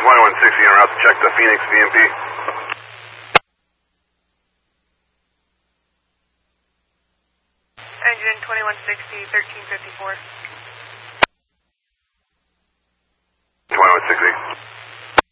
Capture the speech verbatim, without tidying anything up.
twenty-one sixty en route to check the Phoenix V M P. Engine twenty-one sixty, thirteen fifty-four.